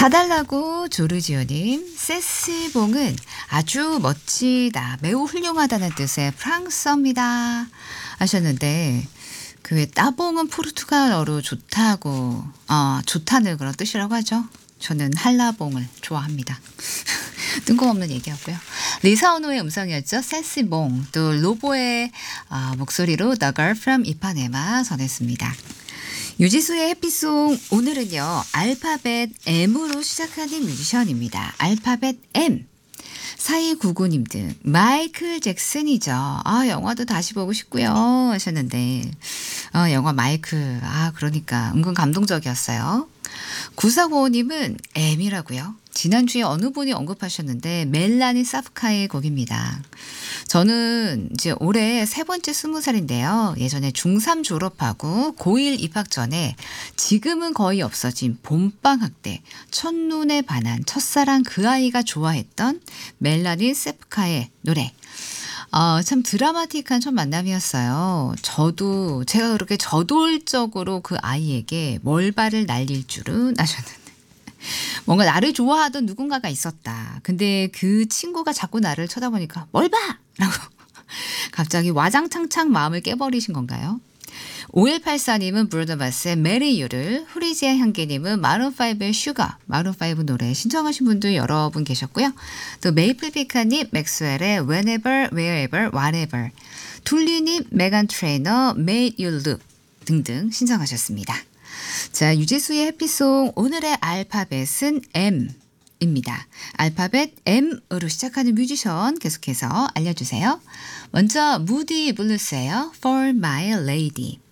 사달라고 조르지오님, 세시봉은 아주 멋지다, 매우 훌륭하다는 뜻의 프랑스어입니다 하셨는데, 그 왜 따봉은 포르투갈어로 좋다고, 좋다는 그런 뜻이라고 하죠. 저는 한라봉을 좋아합니다. 뜬금없는 얘기였고요. 리사오노의 음성이었죠. 세시봉. 또 로보의 목소리로 The Girl from 이파네마 전했습니다. 유지수의 해피송, 오늘은요 알파벳 M으로 시작하는 뮤지션입니다. 알파벳 M. 4299님 등 마이클 잭슨이죠. 영화도 다시 보고 싶고요 하셨는데, 영화 마이클, 그러니까 은근 감동적이었어요. 9495님은 M이라고요. 지난주에 어느 분이 언급하셨는데 멜라니 사프카의 곡입니다. 저는 이제 올해 세 번째 20살인데요. 예전에 중3 졸업하고 고1 입학 전에 지금은 거의 없어진 봄방학 때 첫눈에 반한 첫사랑 그 아이가 좋아했던 멜라니 사프카의 노래. 참 드라마틱한 첫 만남이었어요. 제가 그렇게 저돌적으로 그 아이에게 멀바를 날릴 줄은 아셨는데. 뭔가 나를 좋아하던 누군가가 있었다. 근데 그 친구가 자꾸 나를 쳐다보니까 뭘 봐! 라고 갑자기 와장창창 마음을 깨버리신 건가요? 5184님은 브루노마스의 메리 유를, 후리지아 향기님은 마룬5의 슈가, 마룬5 노래 신청하신 분도 여러 분 계셨고요. 또 메이플피카님 맥스웰의 Whenever, Wherever, Whatever, 둘리님 메간 트레이너 Made You Look 등등 신청하셨습니다. 자, 유재수의 해피송, 오늘의 알파벳은 M입니다. 알파벳 M으로 시작하는 뮤지션 계속해서 알려주세요. 먼저 무디 블루스예요. For My Lady.